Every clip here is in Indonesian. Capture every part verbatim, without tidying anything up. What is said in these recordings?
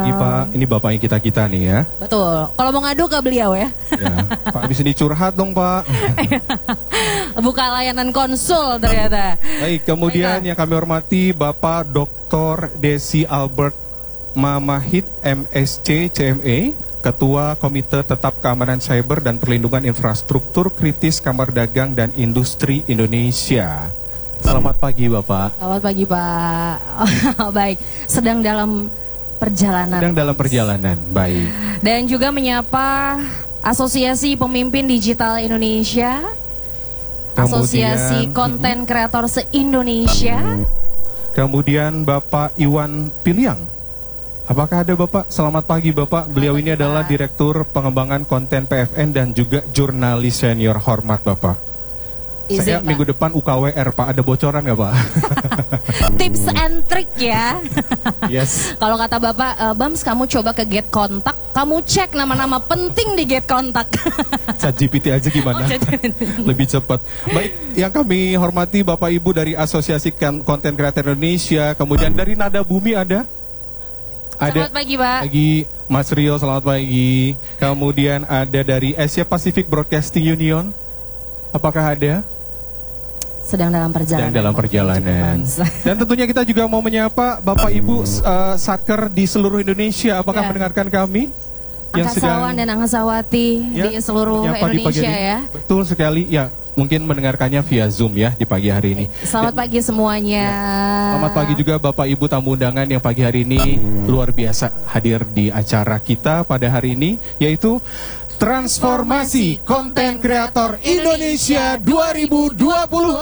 pagi Pak, ini bapaknya kita-kita nih ya. Betul, kalau mau ngadu ke beliau ya. Ya. Pak di sini curhat dong Pak. Buka layanan konsul ternyata. Baik, kemudian Baiklah. yang kami hormati Bapak Doktor Desi Albert Mamahid M S C C M E, Ketua Komite Tetap Keamanan Cyber dan Perlindungan Infrastruktur Kritis Kamar Dagang dan Industri Indonesia. Selamat pagi Bapak. Selamat pagi Pak. Baik, sedang dalam perjalanan. Sedang dalam perjalanan, baik. Dan juga menyapa Asosiasi Pemimpin Digital Indonesia, Kemudian, Asosiasi Konten Kreator se-Indonesia. Kemudian Bapak Iwan Piliang. Apakah ada Bapak? Selamat pagi Bapak. Beliau ini adalah Direktur Pengembangan Konten P F N dan juga jurnalis senior. Hormat Bapak. Izin, Saya Pak. minggu depan U K W R Pak. Ada bocoran nggak Pak? Tips and trick ya. Yes. Kalau kata Bapak, e, Bams kamu coba ke Get Kontak, kamu cek nama-nama penting di Get Kontak. Chat G P T aja gimana? Oh, Lebih cepat. Baik, yang kami hormati Bapak Ibu dari Asosiasi Konten Kreator Indonesia, kemudian dari Nada Bumi ada? Selamat pagi Pak. Pagi Mas Rio, selamat pagi. Kemudian ada dari Asia Pacific Broadcasting Union. Apakah ada? Sedang dalam perjalanan. Sedang dalam perjalanan. Dan tentunya kita juga mau menyapa Bapak Ibu uh, Satker di seluruh Indonesia. Apakah Ya. mendengarkan kami? Angkasawan dan Angkasawati Ya, di seluruh menyapa di pagi Indonesia hari. ya. Betul sekali. Ya, mungkin mendengarkannya via Zoom ya di pagi hari ini. Selamat Dan- pagi semuanya. Selamat pagi juga Bapak Ibu tamu undangan yang pagi hari ini luar biasa hadir di acara kita pada hari ini, yaitu Transformasi Konten Kreator Indonesia dua ribu dua puluh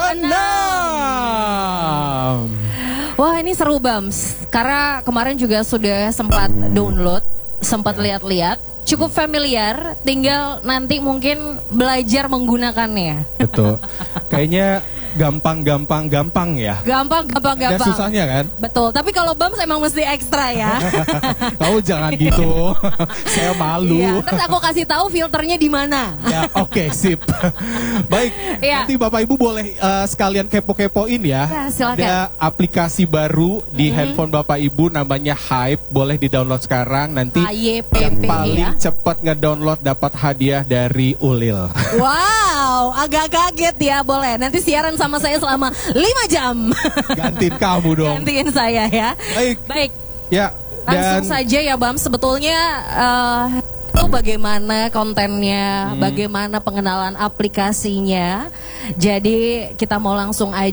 enam. Wah ini seru Bams, karena kemarin juga sudah sempat download, sempat lihat-lihat, cukup familiar, tinggal nanti mungkin belajar menggunakannya. Betul. Kayaknya gampang-gampang gampang ya. Gampang, gampang, Ada gampang. susahnya kan? Betul, tapi kalau Bams emang mesti ekstra ya. Kau jangan gitu. Saya malu. Iya, terus aku kasih tahu filternya di mana. Ya, oke, sip. Baik, Iya. nanti Bapak Ibu boleh uh, sekalian kepo-kepoin ya. Ya, silakan. Ada aplikasi baru di Mhm. handphone Bapak Ibu namanya Hype, boleh di-download sekarang. Nanti H Y P P yang ya. paling cepat ngedownload dapat hadiah dari Ulil. Wow, agak kaget ya, boleh. Nanti siaran sama saya selama lima jam. Gantiin kamu dong. Gantiin saya ya. Baik. Baik, Ya, langsung dan saja ya Bam. Sebetulnya eh, itu bagaimana kontennya, Hmm. bagaimana pengenalan aplikasinya. Jadi kita mau langsung aja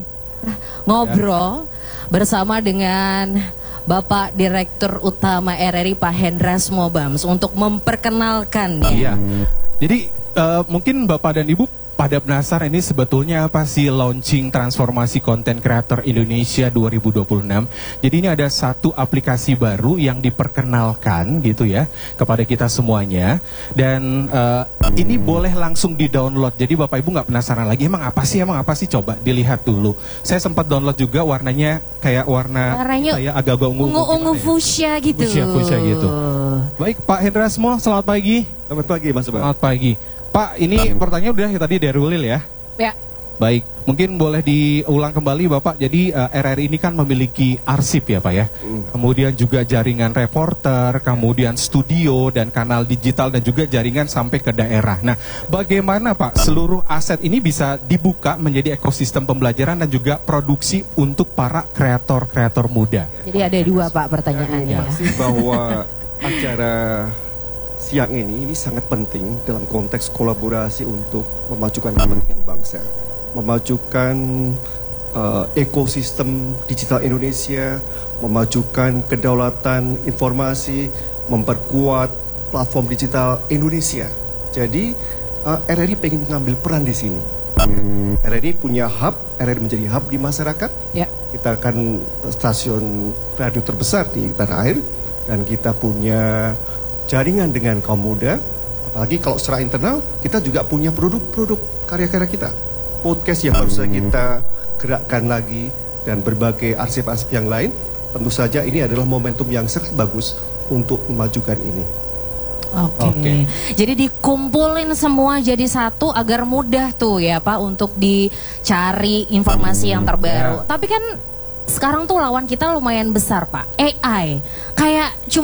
ngobrol bersama dengan Bapak Direktur Utama R R I Pak Hendrasmo Bams untuk memperkenalkan ya. Iya. Jadi eh, mungkin Bapak dan Ibu pada penasaran ini sebetulnya apa sih launching transformasi konten kreator Indonesia dua ribu dua puluh enam. Jadi ini ada satu aplikasi baru yang diperkenalkan gitu ya kepada kita semuanya. Dan eh, ini boleh langsung di-download. Jadi Bapak Ibu nggak penasaran lagi emang apa sih, emang apa sih, coba dilihat dulu. Saya sempat download juga, warnanya kayak warna Warnanya kayak agak-agak ungu. Ungu-ungu fuchsia gitu. Fuchsia, fuchsia gitu. Baik, Pak Hendrasmo, selamat pagi. Selamat pagi Mas Bang. Selamat pagi. Pak, ini pertanyaan udah ya tadi dari Ulil ya. Ya. Baik, mungkin boleh diulang kembali Bapak. Jadi uh, R R I ini kan memiliki arsip ya Pak ya. Kemudian juga jaringan reporter, kemudian studio dan kanal digital dan juga jaringan sampai ke daerah. Nah, bagaimana Pak seluruh aset ini bisa dibuka menjadi ekosistem pembelajaran dan juga produksi untuk para kreator-kreator muda? Jadi ada dua Pak pertanyaannya ya. Pasti bahwa acara siang ini ini sangat penting dalam konteks kolaborasi untuk memajukan kepentingan bangsa, memajukan uh, ekosistem digital Indonesia, memajukan kedaulatan informasi, memperkuat platform digital Indonesia. Jadi uh, R R I pengen mengambil peran di sini. R R I punya hub, R R I menjadi hub di masyarakat. Ya. Kita akan stasiun radio terbesar di tanah air dan kita punya jaringan dengan kaum muda. Apalagi kalau secara internal kita juga punya produk-produk karya-karya kita, podcast yang harus kita gerakkan lagi dan berbagai arsip-arsip yang lain. Tentu saja ini adalah momentum yang sangat bagus untuk memajukan ini. Oke. Oke. Jadi dikumpulin semua jadi satu agar mudah tuh ya Pak untuk dicari informasi yang terbaru. Ya. Tapi kan sekarang tuh lawan kita lumayan besar Pak, A I. Kayak cuma